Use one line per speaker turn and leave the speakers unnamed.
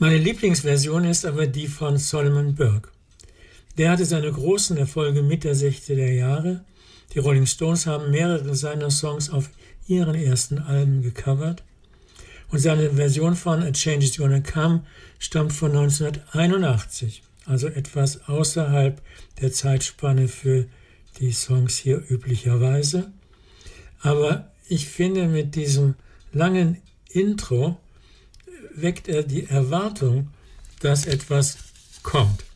Meine Lieblingsversion ist aber die von Solomon Burke. Der hatte seine großen Erfolge Mitte der 60er Jahre. Die Rolling Stones haben mehrere seiner Songs auf ihren ersten Alben gecovert. Und seine Version von A Change Is Gonna Come stammt von 1981, also etwas außerhalb der Zeitspanne für die Songs hier üblicherweise. Aber ich finde, mit diesem langen Intro weckt er die Erwartung, dass etwas kommt.